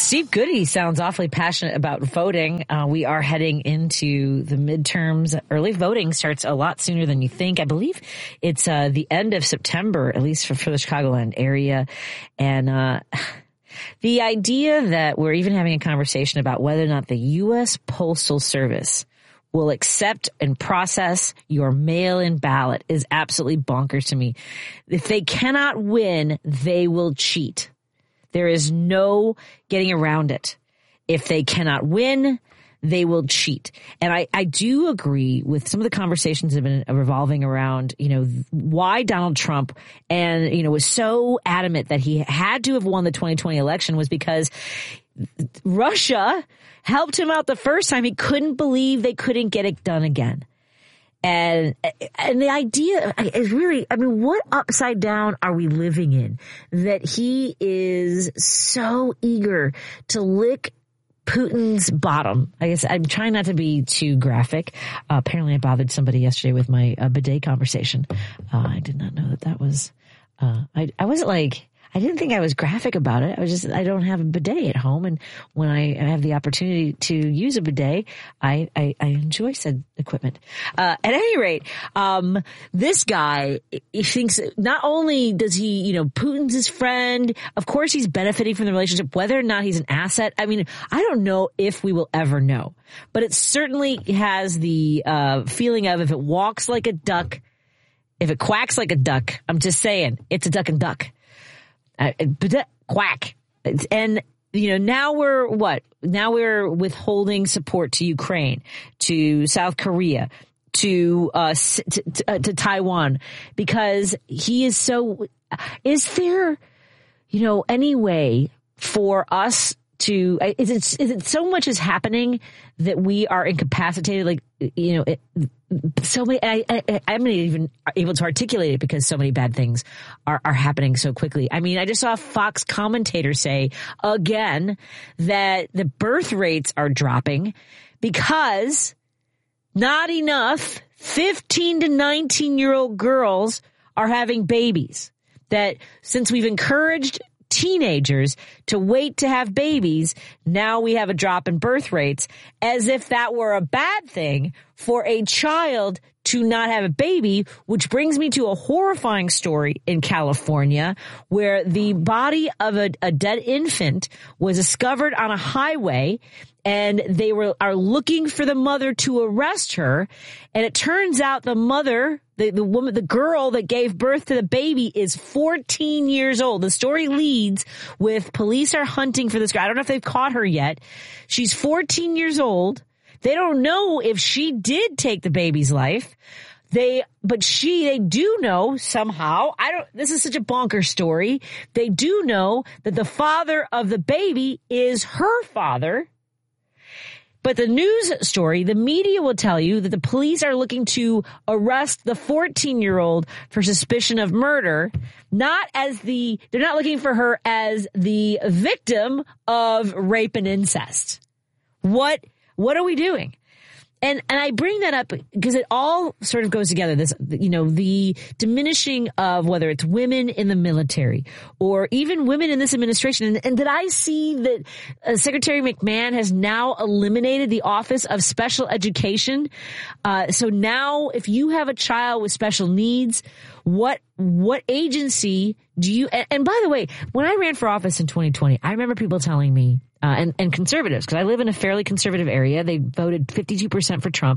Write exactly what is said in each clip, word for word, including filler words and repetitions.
Steve Goody sounds awfully passionate about voting. Uh, we are heading into the midterms. Early voting starts a lot sooner than you think. I believe it's uh, the end of September, at least for, for the Chicagoland area. And uh, the idea that we're even having a conversation about whether or not the U S Postal Service will accept and process your mail-in ballot is absolutely bonkers to me. If they cannot win, they will cheat. There is no getting around it. If they cannot win, they will cheat. And I, I do agree with some of the conversations that have been revolving around, you know, why Donald Trump and, you know, was so adamant that he had to have won the twenty twenty election was because Russia helped him out the first time. He couldn't believe they couldn't get it done again. And, and the idea is really, I mean, what upside down are we living in that he is so eager to lick Putin's bottom? I guess I'm trying not to be too graphic. Uh, apparently I bothered somebody yesterday with my uh, bidet conversation. Uh, I did not know that that was, uh, I, I wasn't like, I didn't think I was graphic about it. I was just, I don't have a bidet at home. And when I have the opportunity to use a bidet, I, I, I enjoy said equipment. Uh, at any rate, um, this guy, he thinks not only does he, you know, Putin's his friend, of course he's benefiting from the relationship, whether or not he's an asset. I mean, I don't know if we will ever know, but it certainly has the, uh, feeling of if it walks like a duck, if it quacks like a duck, I'm just saying, it's a duck and duck. Uh, quack. And, you know, now we're what? Now we're withholding support to Ukraine, to South Korea, to, uh, to, to, uh, to Taiwan, because he is so, is there, you know, any way for us to, is it, is it so much is happening that we are incapacitated? Like, you know, it, so many, I, I, I'm not even able to articulate it because so many bad things are, are happening so quickly. I mean, I just saw a Fox commentator say again that the birth rates are dropping because not enough fifteen to nineteen year old girls are having babies. That since we've encouraged teenagers to wait to have babies, now we have a drop in birth rates, as if that were a bad thing for a child to not have a baby, which brings me to a horrifying story in California where the body of a, a dead infant was discovered on a highway, and they were are looking for the mother to arrest her. And it turns out the mother, the, the woman, the girl that gave birth to the baby is fourteen years old. The story leads with police are hunting for this girl. I don't know if they've caught her yet. She's fourteen years old. They don't know if she did take the baby's life. They, but she, they do know somehow. I don't, this is such a bonkers story. They do know that the father of the baby is her father. But the news story, the media will tell you that the police are looking to arrest the fourteen year old for suspicion of murder, not as the, they're not looking for her as the victim of rape and incest. What, what are we doing? And, and I bring that up because it all sort of goes together. This, you know, the diminishing of whether it's women in the military or even women in this administration. And, and did I see that uh, Secretary McMahon has now eliminated the Office of Special Education? Uh, so now if you have a child with special needs, what, what agency do you, and, and by the way, when I ran for office in twenty twenty, I remember people telling me, Uh, and, and conservatives, because I live in a fairly conservative area. They voted fifty-two percent for Trump.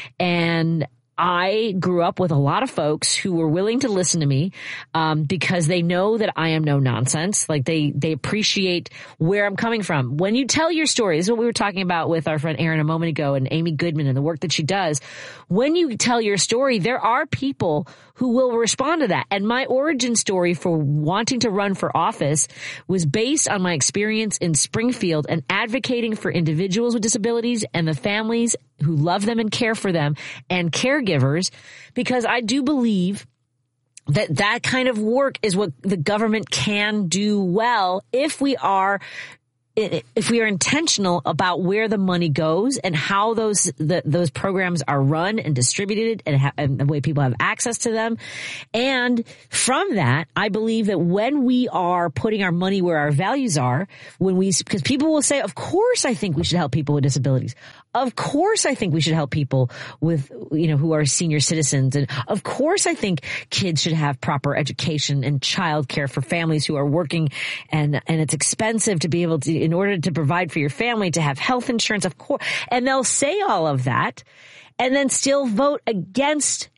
And I grew up with a lot of folks who were willing to listen to me, um, because they know that I am no nonsense. Like they, they appreciate where I'm coming from. When you tell your story, this is what we were talking about with our friend Erin a moment ago and Amy Goodman and the work that she does. When you tell your story, there are people who will respond to that. And my origin story for wanting to run for office was based on my experience in Springfield and advocating for individuals with disabilities and the families who love them and care for them and caregivers, because I do believe that that kind of work is what the government can do well if we are if we are intentional about where the money goes and how those the, those programs are run and distributed and, ha- and the way people have access to them. And from that, I believe that when we are putting our money where our values are, when we, because people will say, of course, I think we should help people with disabilities. Of course, I think we should help people with, you know, who are senior citizens. And of course, I think kids should have proper education and childcare for families who are working, and, and it's expensive to be able to, in order to provide for your family, to have health insurance, of course. And they'll say all of that and then still vote against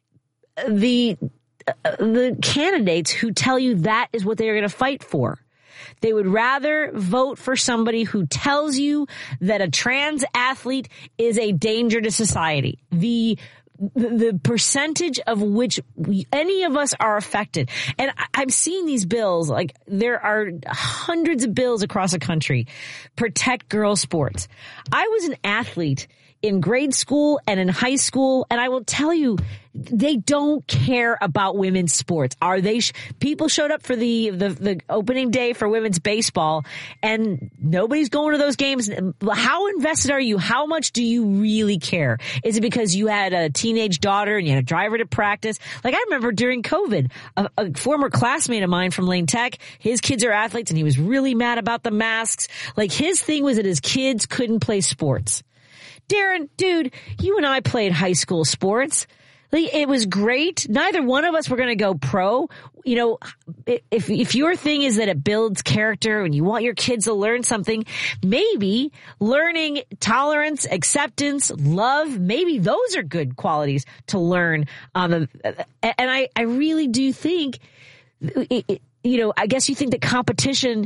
the, uh, the candidates who tell you that is what they are going to fight for. They would rather vote for somebody who tells you that a trans athlete is a danger to society. The the percentage of which we, any of us are affected. And I've seen these bills, like there are hundreds of bills across the country, protect girls' sports. I was an athlete in grade school and in high school, and I will tell you, they don't care about women's sports. Are they? Sh- people showed up for the, the the opening day for women's baseball, and nobody's going to those games. How invested are you? How much do you really care? Is it because you had a teenage daughter and you had to drive her to practice? Like I remember during COVID, a, a former classmate of mine from Lane Tech, his kids are athletes, and he was really mad about the masks. Like his thing was that his kids couldn't play sports. Darren, dude, you and I played high school sports. Like, it was great. Neither one of us were going to go pro. You know, if if your thing is that it builds character and you want your kids to learn something, maybe learning tolerance, acceptance, love, maybe those are good qualities to learn. Um, and I, I really do think, you know, I guess you think that competition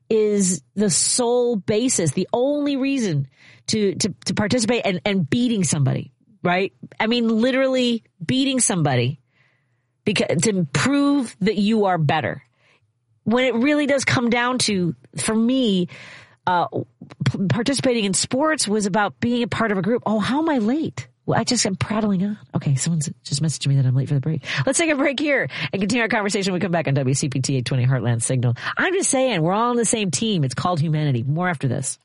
is the sole basis, the only reason to, to, to participate and, and beating somebody, right? I mean, literally beating somebody because to prove that you are better. When it really does come down to, for me, uh, participating in sports was about being a part of a group. Oh, how am I late? Well, I just am prattling on. Okay, someone's just messaged me that I'm late for the break. Let's take a break here and continue our conversation when we come back on W C P T eight twenty Heartland Signal. I'm just saying, we're all on the same team. It's called humanity. More after this.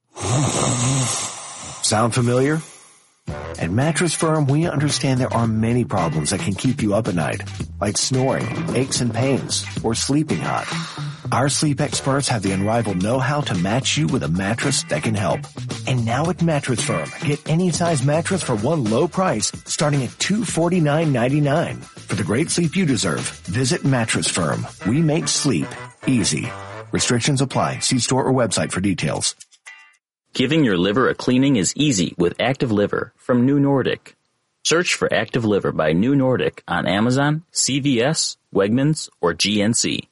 Sound familiar? At Mattress Firm, we understand there are many problems that can keep you up at night, like snoring, aches and pains, or sleeping hot. Our sleep experts have the unrivaled know-how to match you with a mattress that can help. And now at Mattress Firm, get any size mattress for one low price starting at two hundred forty-nine ninety-nine. For the great sleep you deserve, visit Mattress Firm. We make sleep easy. Restrictions apply. See store or website for details. Giving your liver a cleaning is easy with Active Liver from New Nordic. Search for Active Liver by New Nordic on Amazon, C V S, Wegmans, or G N C.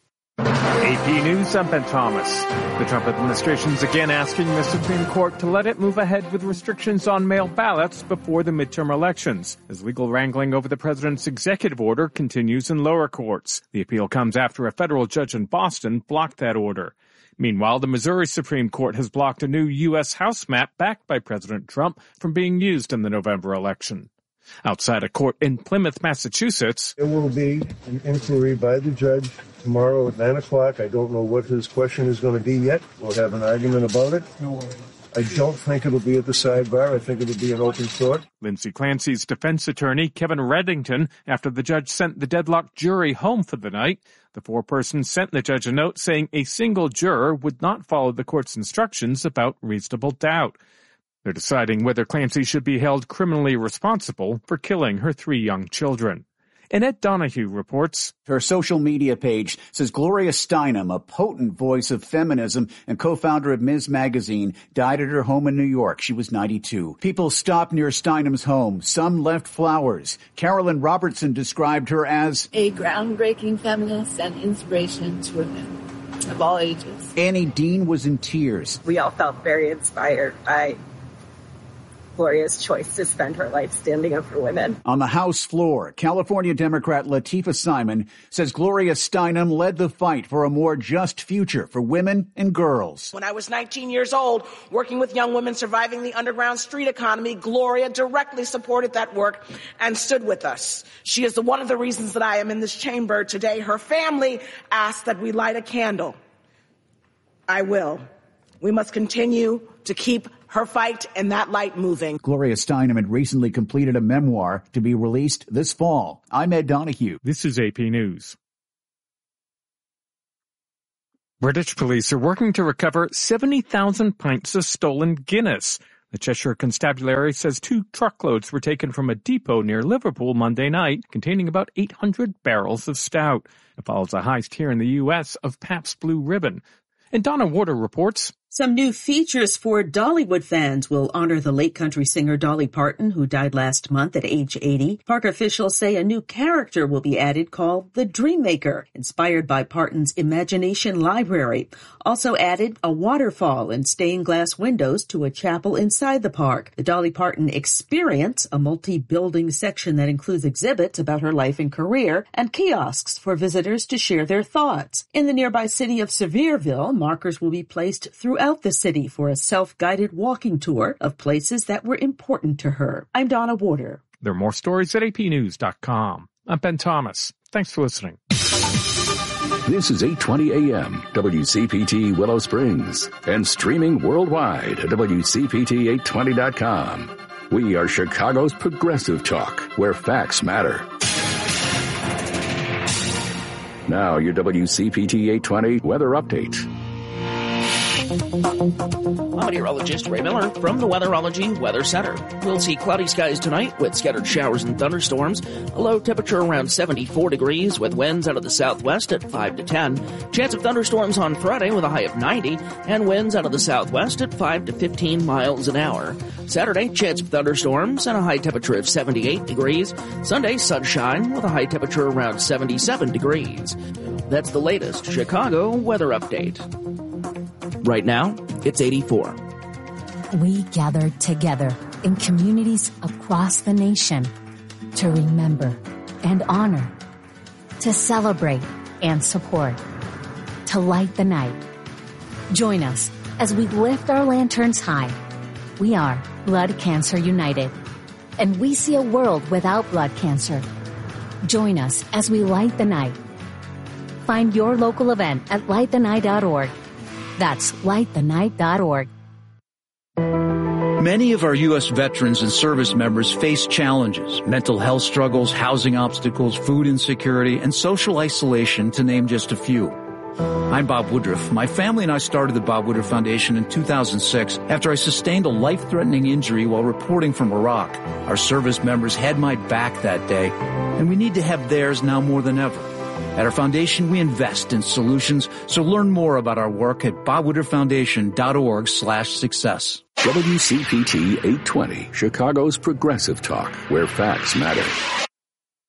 A P News, I'm Ben Thomas. The Trump administration is again asking the Supreme Court to let it move ahead with restrictions on mail ballots before the midterm elections, as legal wrangling over the president's executive order continues in lower courts. The appeal comes after a federal judge in Boston blocked that order. Meanwhile, the Missouri Supreme Court has blocked a new U S House map backed by President Trump from being used in the November election. Outside a court in Plymouth, Massachusetts, there will be an inquiry by the judge tomorrow at nine o'clock. I don't know what his question is going to be yet. We'll have an argument about it. No worries. I don't think it'll be at the sidebar. I think it'll be an open court. Lindsay Clancy's defense attorney, Kevin Reddington, after the judge sent the deadlocked jury home for the night. The four-person sent the judge a note saying a single juror would not follow the court's instructions about reasonable doubt. They're deciding whether Clancy should be held criminally responsible for killing her three young children. Annette Donahue reports. Her social media page says Gloria Steinem, a potent voice of feminism and co-founder of Ms. Magazine, died at her home in New York. She was ninety-two. People stopped near Steinem's home. Some left flowers. Carolyn Robertson described her as a groundbreaking feminist and inspiration to women of all ages. Annie Dean was in tears. We all felt very inspired by Gloria's choice to spend her life standing up for women. On the House floor, California Democrat Latifah Simon says Gloria Steinem led the fight for a more just future for women and girls. When I was nineteen years old, working with young women surviving the underground street economy, Gloria directly supported that work and stood with us. She is the, one of the reasons that I am in this chamber today. Her family asked that we light a candle. I will. We must continue to keep her fight and that light moving. Gloria Steinem had recently completed a memoir to be released this fall. I'm Ed Donahue. This is A P News. British police are working to recover seventy thousand pints of stolen Guinness. The Cheshire Constabulary says two truckloads were taken from a depot near Liverpool Monday night, containing about eight hundred barrels of stout. It follows a heist here in the U S of Pabst Blue Ribbon. And Donna Warder reports. Some new features for Dollywood fans will honor the late country singer Dolly Parton, who died last month at age eighty. Park officials say a new character will be added called the Dreammaker, inspired by Parton's imagination library. Also added a waterfall and stained glass windows to a chapel inside the park. The Dolly Parton Experience, a multi-building section that includes exhibits about her life and career, and kiosks for visitors to share their thoughts. In the nearby city of Sevierville, markers will be placed throughout the city for a self-guided walking tour of places that were important to her. I'm Donna Warder. There are more stories at A P news dot com. I'm Ben Thomas. Thanks for listening. This is eight twenty A M, W C P T Willow Springs, and streaming worldwide at W C P T eight twenty dot com. We are Chicago's progressive talk, where facts matter. Now your W C P T eight twenty weather update. I'm meteorologist Ray Miller from the Weatherology Weather Center. We'll see cloudy skies tonight with scattered showers and thunderstorms. A low temperature around seventy-four degrees with winds out of the southwest at five to ten. Chance of thunderstorms on Friday with a high of ninety and winds out of the southwest at five to fifteen miles an hour. Saturday, chance of thunderstorms and a high temperature of seventy-eight degrees. Sunday, sunshine with a high temperature around seventy-seven degrees. That's the latest Chicago weather update. Right now, it's eighty-four. We gather together in communities across the nation to remember and honor, to celebrate and support, to light the night. Join us as we lift our lanterns high. We are Blood Cancer United, and we see a world without blood cancer. Join us as we light the night. Find your local event at light the night dot org. That's light the night dot org. Many of our U S veterans and service members face challenges, mental health struggles, housing obstacles, food insecurity, and social isolation, to name just a few. I'm Bob Woodruff. My family and I started the Bob Woodruff Foundation in two thousand six after I sustained a life-threatening injury while reporting from Iraq. Our service members had my back that day, and we need to have theirs now more than ever. At our foundation, we invest in solutions, so learn more about our work at bob woodruff foundation dot org slash success. W C P T eight twenty, Chicago's progressive talk, where facts matter.